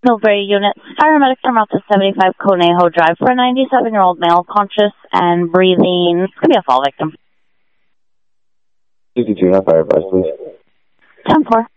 Millbrae unit. Paramedics are out to 75 Conejo Drive for a 97-year-old male, conscious and breathing. It's going to be a fall victim. 52, not firefighter, please. 10-4.